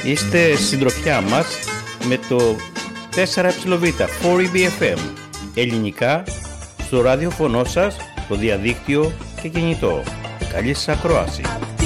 Είστε συντροφιά μας με το 4Eβ, 4EBFM, ελληνικά, στο ραδιοφωνό σας, το διαδίκτυο και κινητό. Καλή σας ακρόαση.